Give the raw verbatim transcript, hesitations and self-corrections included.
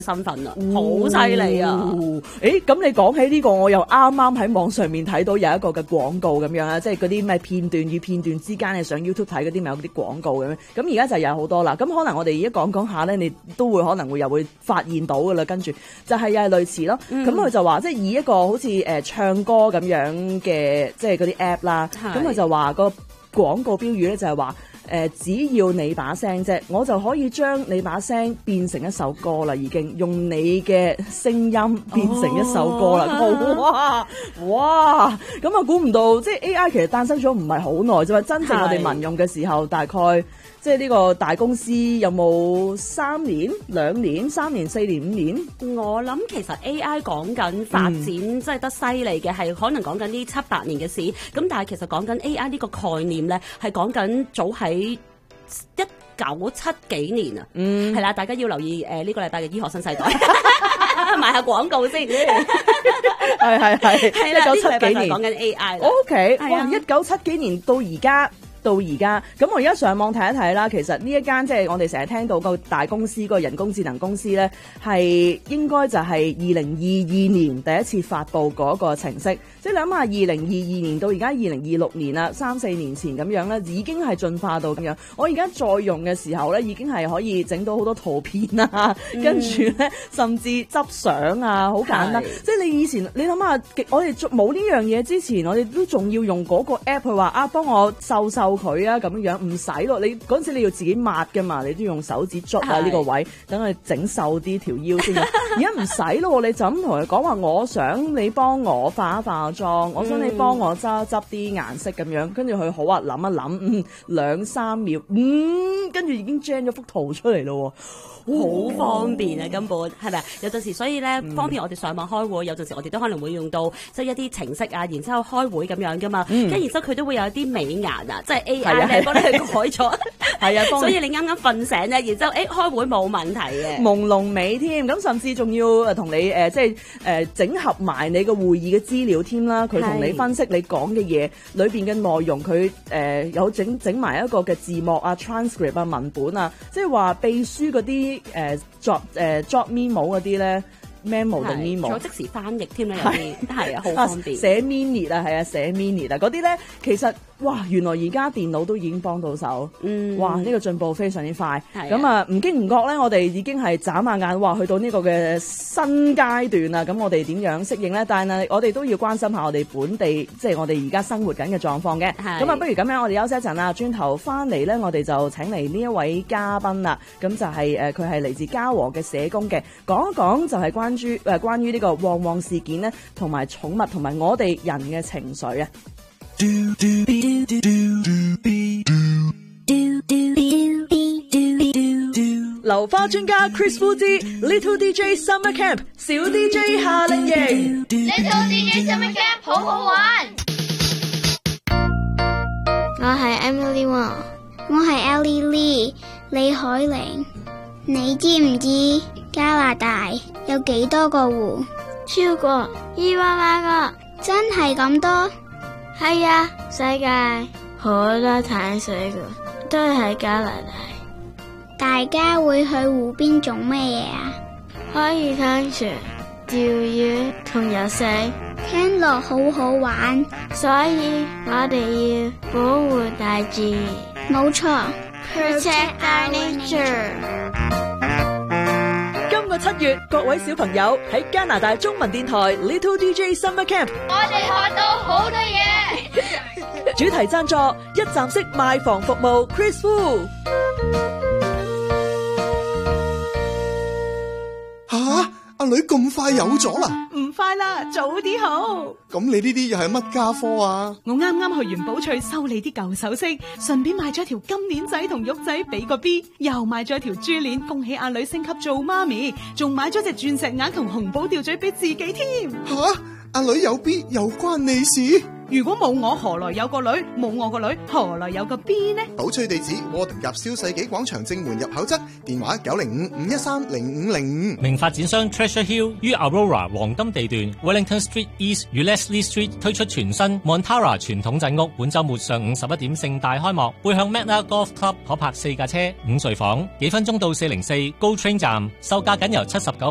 身份啦，好犀利啊！ 誒，咁你講起呢個，我又啱啱喺網上面睇到有一個嘅廣告咁樣啦，即係嗰啲咩片段與片段之間，你上 YouTube 睇嗰啲咪有啲廣告咁樣。咁而家就有好多啦。咁可能我哋而家講講下咧，你都會可能會又會發現到噶啦。跟住就係又係類似咯。咁佢、嗯、就話即係以一個好似誒、呃、唱歌咁樣嘅，即係嗰啲 app 啦。咁佢就話個廣告標語咧就係話。誒、呃，只要你把聲啫，我就可以將你把聲變成一首歌啦，已經用你嘅聲音變成一首歌啦、哦！哇哇，咁啊估唔到，即係 A I 其實誕生咗唔係好耐啫嘛，真正我哋民用嘅時候，大概即係呢個大公司有冇三年、兩年、三年、四年、五年？ 我諗其實 A I 講緊發展即係得犀利嘅，係、嗯、可能講緊呢七八年嘅事。咁但係其實講緊 A I 呢個概念咧，係講緊早喺一九七幾年啊，嗯，係啦，大家要留意誒呢、呃這個禮拜嘅醫學新世代，賣下廣告先，係係係，係啦，一九七幾年講緊 A I 啦 ，OK，哇，一九七幾年到而家。到而家，咁我而家上網睇一睇啦。其實呢一間即係我哋成日聽到個大公司，個人工智能公司咧，係應該就係二零二二年第一次發布嗰個程式。即係諗下，二零二二年到而家二零二六年啦，三四年前咁樣咧，已經係進化到咁樣。我而家再用嘅時候咧，已經係可以整到好多圖片啊，嗯、跟住咧甚至執相啊，好簡單。即係你以前你諗下，我哋冇呢樣嘢之前，我哋都仲要用嗰個 app 去話啊，幫我瘦瘦佢啊，咁樣唔使咯。你嗰陣時你要自己抹噶嘛，你都用手指捽啊呢個位，等佢整瘦啲條腰先。而家唔使咯，你就咁同佢講話，我想你幫我化一化妝，我想你幫我執執啲顏色咁樣，跟住佢好啊，諗一諗，嗯，兩三秒，嗯，跟住已經 gen 咗幅圖出嚟咯。 好方便啊，根本係咪啊？有陣時所以咧、嗯、方便我哋上網開會，有陣時我哋都可能會用到即係一啲程式啊，然之後開會咁樣噶嘛。跟、嗯、然之後佢都會有啲美顏啊，即係 A I 咧幫你去改咗。係啊，所以你啱啱瞓醒咧，然之後誒、欸、開會冇問題嘅， 朦朧美添。咁甚至仲要誒同你誒、呃、即係誒、呃、整合埋你個會議嘅資料添啦。佢同你分析你講嘅嘢裏邊嘅內容，佢誒、呃、有整整埋一個嘅字幕啊、transcript 啊、文本啊，即係話秘書嗰啲。誒、呃、作誒 job memo 嗰啲咧 memo 定 memo， 仲有即時翻譯添咧，有啲係啊，好方便。寫 mini 啊，係啊，寫 mini 啊，嗰啲咧其實哇，原來而家電腦都已經幫到手，嗯，哇，呢、這個進步非常之快。咁啊，唔經唔覺咧，我哋已經係眨下眼，哇，去到呢個嘅新階段啦。咁我哋點樣適應咧？但係我哋都要關心下我哋本地，即係我哋而家生活緊嘅狀況嘅。咁啊，不如咁樣，我哋休息一陣啦，轉頭翻嚟咧，我哋就請嚟呢一位嘉賓啦。咁就係、是、誒，佢係嚟自嘉禾嘅社工嘅，講一講就係關於誒、呃、關於呢個旺旺事件咧，同埋寵物同埋我哋人嘅情緒啊。流花專家 Chris Wu 之 Little D J Summer Camp 小 D J 夏令營 Little D J Summer Camp 好好玩。 我係 Emily Wong， 我係 Ellie Lee 李海玲。你知唔知加拿大有幾多個湖？ 超過二百萬個。 真係咁多？ 係啊，世界好多淡水湖都係喺加拿大。 大家會去湖邊做咩嘢啊？ 可以湯泉、釣魚同游水， 聽落好好玩。 所以我哋要保護大自然。 冇錯 ，Protect our nature。 今個七月，各位小朋友喺加拿大中文電台 Little D J Summer Camp， 我哋學到好多嘢。 主題贊助一站式賣房服務 Chris Wu。 吓、啊，阿女咁快有咗啦？ 唔快啦，早啲好。 咁你呢啲又係乜家科啊？ 我啱啱去完寶翠修理啲舊首飾，順便買咗條金鏈仔同玉仔俾個 B， 又買咗條珠鏈，恭喜阿女升級做媽咪，仲買咗隻鑽石眼同紅寶吊墜俾自己添。 吓、啊，阿女有 B 又關你事？ 如果冇我，何來有個女？冇我個女，何來有個 B 呢？ 寶翠地址：窩頓夾蕭世紀廣場正門入口側，電話九零五五一三零五零五。 名發展商 Treasure Hill 於 Aurora 黃金地段 Wellington Street East 與 Leslie Street 推出全新 Montara 傳統鎮屋，本週末上午十一點盛大開幕。背向 Magna Golf Club 可泊四架車，五睡房，幾分鐘到四零四 GO Train 站，售價僅由七十九